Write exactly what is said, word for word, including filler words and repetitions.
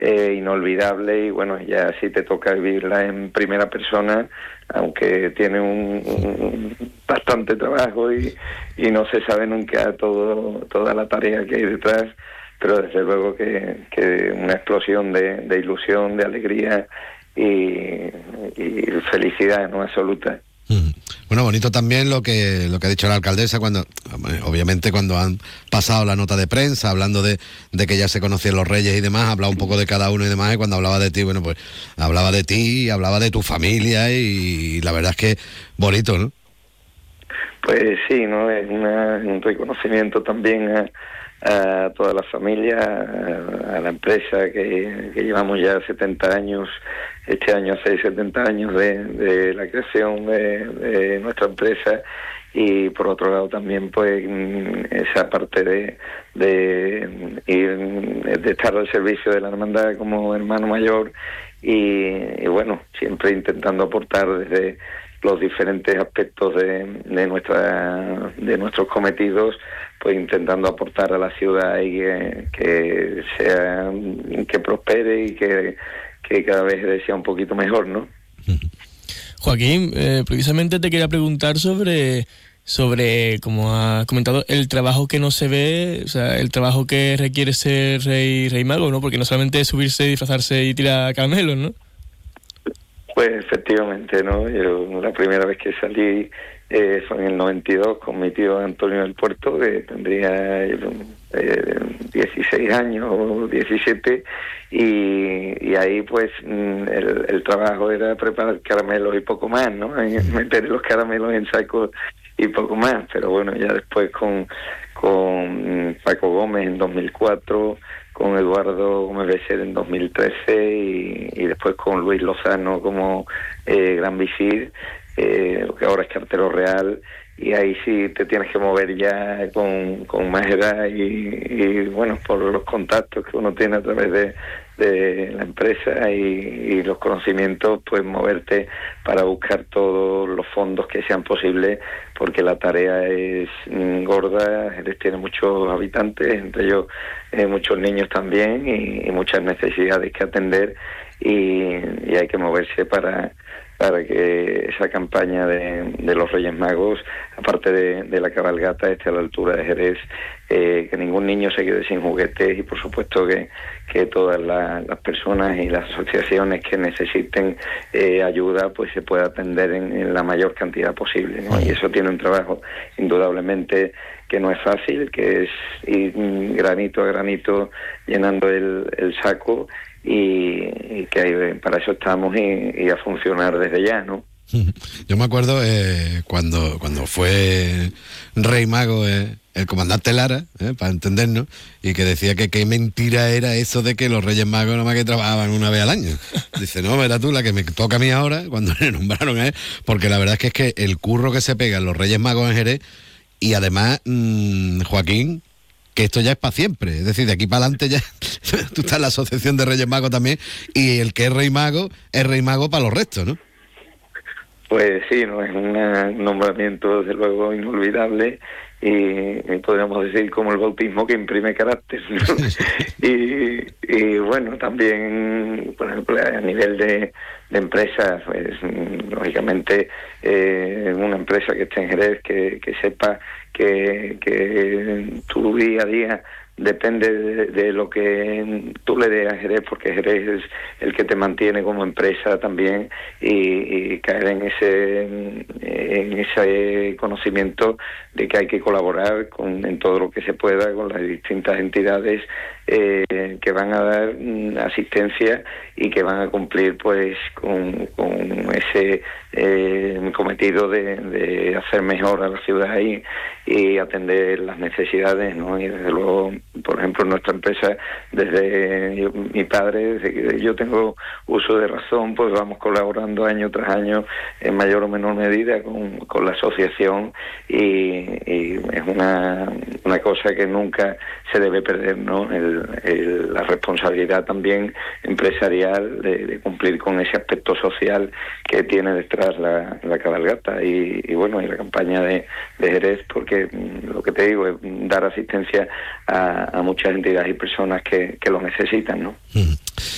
eh, inolvidable, y bueno, ya si te toca vivirla en primera persona, aunque tiene un, un bastante trabajo y, y no se sabe nunca todo toda la tarea que hay detrás, pero desde luego que, que una explosión de, de ilusión, de alegría y, y felicidad, ¿no?, absoluta. Bueno, bonito también lo que lo que ha dicho la alcaldesa cuando, obviamente, cuando han pasado la nota de prensa, hablando de, de que ya se conocían los reyes y demás, hablaba un poco de cada uno y demás, y cuando hablaba de ti, bueno, pues hablaba de ti, hablaba de tu familia, y, y la verdad es que bonito, ¿no? Pues sí, ¿no? Es una, un reconocimiento también a, a toda la familia, a, a la empresa que, que llevamos ya setenta años, este año hace setenta años de, de la creación de, de nuestra empresa, y por otro lado también pues esa parte de, de, de estar al servicio de la hermandad como hermano mayor, y, y bueno, siempre intentando aportar desde los diferentes aspectos de, de nuestra de nuestros cometidos, pues intentando aportar a la ciudad y que, que sea que prospere y que, que cada vez sea un poquito mejor, ¿no? Joaquín, eh, precisamente te quería preguntar sobre sobre, como has comentado, el trabajo que no se ve, o sea, el trabajo que requiere ser rey rey mago, ¿no? Porque no solamente es subirse, disfrazarse y tirar caramelos, ¿no? Pues efectivamente, ¿no? Yo la primera vez que salí eh, fue en el noventa y dos con mi tío Antonio del Puerto, que tendría eh, dieciséis años o diecisiete, y, y ahí pues el, el trabajo era preparar caramelos y poco más, ¿no? Meter los caramelos en sacos y poco más, pero bueno, ya después con, con Paco Gómez en dos mil cuatro, con Eduardo Gómez Becer en dos mil trece, y, y después con Luis Lozano como eh, Gran Visir, eh, lo que ahora es cartero real, y ahí sí te tienes que mover ya con, con más edad y, y bueno, por los contactos que uno tiene a través de, de la empresa y, y los conocimientos, pues moverte para buscar todos los fondos que sean posibles, porque la tarea es mm, gorda. Jerez tiene muchos habitantes, entre ellos eh, muchos niños también, y, y muchas necesidades que atender, y, y hay que moverse para para que esa campaña de, de los Reyes Magos, aparte de, de la cabalgata, esté a la altura de Jerez, eh, que ningún niño se quede sin juguetes, y por supuesto que, que todas la, las personas y las asociaciones que necesiten eh, ayuda, pues se pueda atender en, en la mayor cantidad posible, ¿no? Y eso tiene un trabajo indudablemente que no es fácil, que es ir granito a granito llenando el, el saco, y, y que hay, para eso estamos, y, y a funcionar desde ya, ¿no? Yo me acuerdo eh, cuando cuando fue Rey Mago eh, el comandante Lara, eh, para entendernos, y que decía que qué mentira era eso de que los Reyes Magos nomás que trabajaban una vez al año. Dice, no, verás tú, la que me toca a mí ahora, cuando le nombraron a él, porque la verdad es que es que el curro que se pegan los Reyes Magos en Jerez, y además, mmm, Joaquín, que esto ya es para siempre, es decir, de aquí para adelante ya tú estás en la Asociación de Reyes Magos también, y el que es Rey Mago es Rey Mago para los restos, ¿no? Pues sí, no es un nombramiento desde luego inolvidable, y, y podríamos decir como el bautismo que imprime carácter, ¿no? y, y bueno, también, por ejemplo, a nivel de, de empresas, pues lógicamente eh, una empresa que esté en Jerez, que, que sepa que, que tu día a día depende de, de lo que tú le des a Jerez, porque Jerez es el que te mantiene como empresa también, y, y caer en ese en ese conocimiento de que hay que colaborar con, en todo lo que se pueda con las distintas entidades eh, que van a dar mm, asistencia y que van a cumplir pues con, con ese eh, cometido de, de hacer mejor a la ciudad y, y atender las necesidades, ¿no? Y desde luego, por ejemplo, nuestra empresa, desde yo, mi padre, desde que yo tengo uso de razón, pues vamos colaborando año tras año en mayor o menor medida con, con la asociación, y, y es una, una cosa que nunca se debe perder, ¿no? El, el, la responsabilidad también empresarial de, de cumplir con ese aspecto social que tiene detrás la, la cabalgata y, y bueno, y la campaña de, de Jerez, porque lo que te digo es dar asistencia a, a muchas entidades y personas que, que lo necesitan, ¿no?